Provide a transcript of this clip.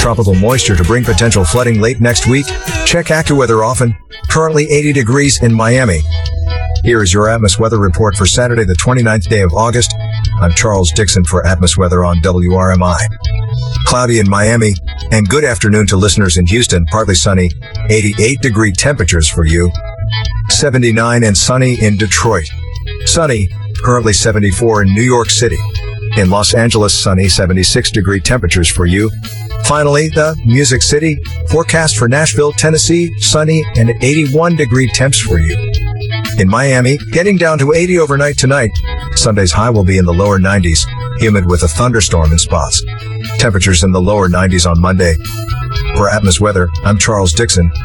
tropical moisture to bring potential flooding late next week. Check AccuWeather often. Currently 80 degrees in Miami. Here is your Atmos weather report for Saturday, the 29th day of August. I'm Charles Dixon for Atmos Weather on WRMI. Cloudy in Miami, and good afternoon to listeners in Houston. Partly sunny, 88-degree temperatures for you. 79 and sunny in Detroit. Sunny, currently 74 in New York City. In Los Angeles, sunny, 76-degree temperatures for you. Finally, the Music City, forecast for Nashville, Tennessee, sunny and 81-degree temps for you. In Miami, getting down to 80 overnight tonight. Sunday's high will be in the lower 90s, humid with a thunderstorm in spots. Temperatures in the lower 90s on Monday. For Atmos Weather, I'm Charles Dixon.